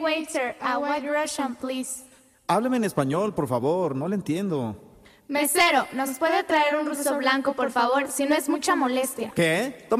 waiter, a White Russian, please. Háblame en español, por favor, no le entiendo. Mesero, ¿nos puede traer un ruso blanco, por favor? Si no es mucha molestia. ¿Qué? Toma